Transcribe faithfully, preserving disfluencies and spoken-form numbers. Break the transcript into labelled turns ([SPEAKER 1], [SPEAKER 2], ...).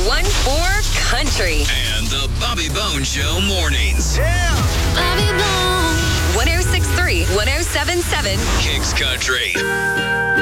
[SPEAKER 1] one for country.
[SPEAKER 2] And the Bobby Bone Show mornings.
[SPEAKER 3] Yeah.
[SPEAKER 1] Bobby Bone. one oh six point three, one oh seven point seven.
[SPEAKER 2] Kicks Country.